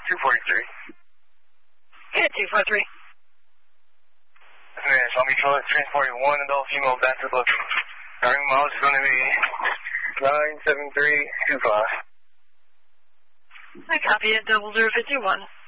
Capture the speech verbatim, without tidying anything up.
two forty-three. Yeah, two four three. Okay, so I'll be transporting one adult female back to the location. Starting miles is going to be nine seven three two five. I copy it, double zero fifty one.